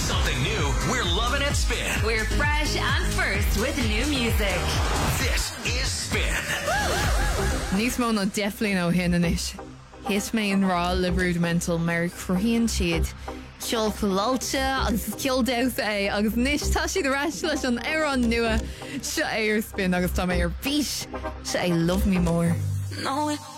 Something new, we're loving at Spin. We're fresh and first with new music. This is Spin. Níos mó ná definitely nó hinanis. Hit me an rá le rudimental mar cruíonn siad ceol choláilte agus ceoldáh é agus níos tá siad arás leis an éireann nua se é ar Spin agus tá mé ar bís se é Love Me More. No,